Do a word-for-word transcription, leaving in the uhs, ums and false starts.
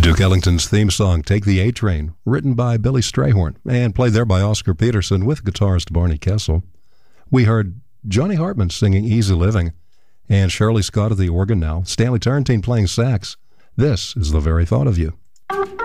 Duke Ellington's theme song, Take the A-Train, written by Billy Strayhorn and played there by Oscar Peterson with guitarist Barney Kessel. We heard Johnny Hartman singing Easy Living and Shirley Scott at the organ now, Stanley Turrentine playing sax. This is The Very Thought of You.